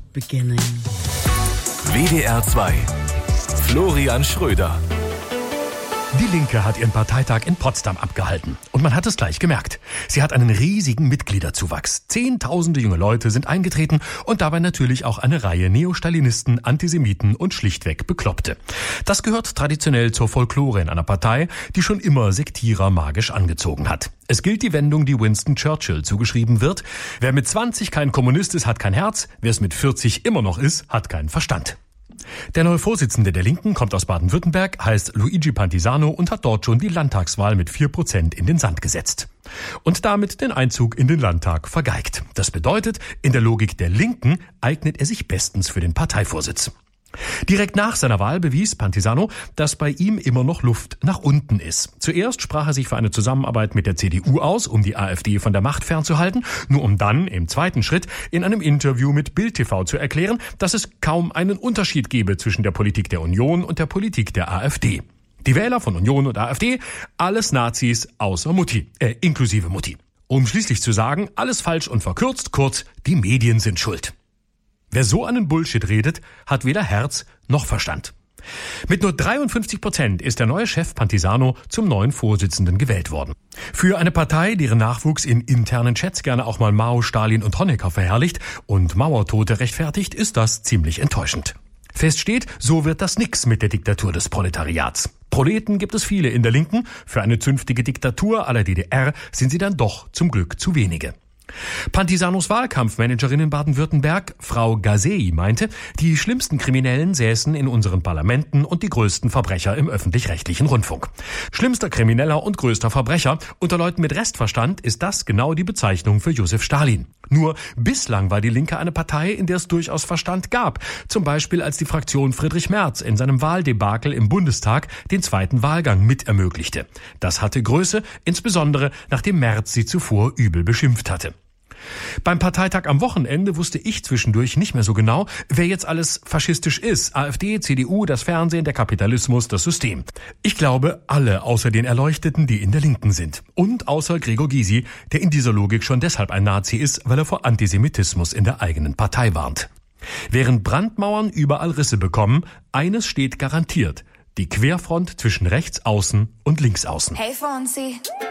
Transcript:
beginning. WDR 2. Florian Schröder. Die Linke hat ihren Parteitag in Potsdam abgehalten. Und man hat es gleich gemerkt. Sie hat einen riesigen Mitgliederzuwachs. Zehntausende junge Leute sind eingetreten und dabei natürlich auch eine Reihe Neostalinisten, Antisemiten und schlichtweg Bekloppte. Das gehört traditionell zur Folklore in einer Partei, die schon immer Sektierer magisch angezogen hat. Es gilt die Wendung, die Winston Churchill zugeschrieben wird: Wer mit 20 kein Kommunist ist, hat kein Herz. Wer es mit 40 immer noch ist, hat keinen Verstand. Der neue Vorsitzende der Linken kommt aus Baden-Württemberg, heißt Luigi Pantisano und hat dort schon die Landtagswahl mit 4% in den Sand gesetzt. Und damit den Einzug in den Landtag vergeigt. Das bedeutet, in der Logik der Linken eignet er sich bestens für den Parteivorsitz. Direkt nach seiner Wahl bewies Pantisano, dass bei ihm immer noch Luft nach unten ist. Zuerst sprach er sich für eine Zusammenarbeit mit der CDU aus, um die AfD von der Macht fernzuhalten, nur um dann im zweiten Schritt in einem Interview mit Bild TV zu erklären, dass es kaum einen Unterschied gebe zwischen der Politik der Union und der Politik der AfD. Die Wähler von Union und AfD, alles Nazis außer Mutti, inklusive Mutti. Um schließlich zu sagen, alles falsch und verkürzt, kurz, die Medien sind schuld. Wer so einen Bullshit redet, hat weder Herz noch Verstand. Mit nur 53% ist der neue Chef Pantisano zum neuen Vorsitzenden gewählt worden. Für eine Partei, deren Nachwuchs in internen Chats gerne auch mal Mao, Stalin und Honecker verherrlicht und Mauertote rechtfertigt, ist das ziemlich enttäuschend. Fest steht, so wird das nix mit der Diktatur des Proletariats. Proleten gibt es viele in der Linken, für eine zünftige Diktatur à la DDR sind sie dann doch zum Glück zu wenige. Pantisanos Wahlkampfmanagerin in Baden-Württemberg, Frau Gazei, meinte, die schlimmsten Kriminellen säßen in unseren Parlamenten und die größten Verbrecher im öffentlich-rechtlichen Rundfunk. Schlimmster Krimineller und größter Verbrecher, unter Leuten mit Restverstand ist das genau die Bezeichnung für Josef Stalin. Nur bislang war die Linke eine Partei, in der es durchaus Verstand gab. Zum Beispiel als die Fraktion Friedrich Merz in seinem Wahldebakel im Bundestag den zweiten Wahlgang mit ermöglichte. Das hatte Größe, insbesondere nachdem Merz sie zuvor übel beschimpft hatte. Beim Parteitag am Wochenende wusste ich zwischendurch nicht mehr so genau, wer jetzt alles faschistisch ist. AfD, CDU, das Fernsehen, der Kapitalismus, das System. Ich glaube, alle außer den Erleuchteten, die in der Linken sind. Und außer Gregor Gysi, der in dieser Logik schon deshalb ein Nazi ist, weil er vor Antisemitismus in der eigenen Partei warnt. Während Brandmauern überall Risse bekommen, eines steht garantiert: die Querfront zwischen Rechtsaußen und Linksaußen. Hey Fonsi.